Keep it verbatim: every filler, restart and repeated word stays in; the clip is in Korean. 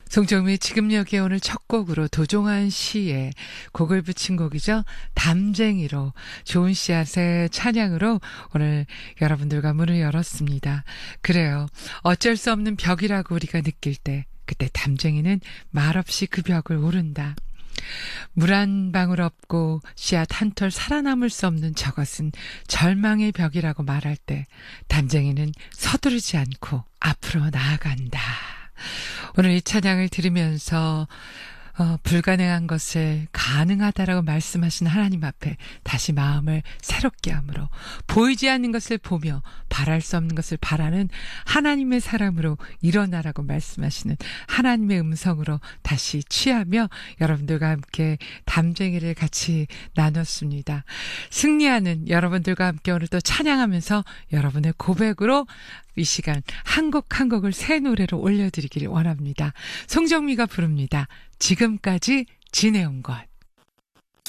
송정미의 지금 여기 오늘 첫 곡으로 도종환 씨의 곡을 붙인 곡이죠. 담쟁이로 좋은 씨앗의 찬양으로 오늘 여러분들과 문을 열었습니다. 그래요. 어쩔 수 없는 벽이라고 우리가 느낄 때 그때 담쟁이는 말없이 그 벽을 오른다. 물 한 방울 없고 씨앗 한 톨 살아남을 수 없는 저것은 절망의 벽이라고 말할 때 담쟁이는 서두르지 않고 앞으로 나아간다. 오늘 이 찬양을 들으면서 어, 불가능한 것을 가능하다라고 말씀하신 하나님 앞에 다시 마음을 새롭게 함으로 보이지 않는 것을 보며 바랄 수 없는 것을 바라는 하나님의 사람으로 일어나라고 말씀하시는 하나님의 음성으로 다시 취하며 여러분들과 함께 담쟁이를 같이 나눴습니다. 승리하는 여러분들과 함께 오늘 또 찬양하면서 여러분의 고백으로 이 시간 한 곡 한 곡을 새 노래로 올려드리기를 원합니다. 송정미가 부릅니다. 지금까지 지내온 것.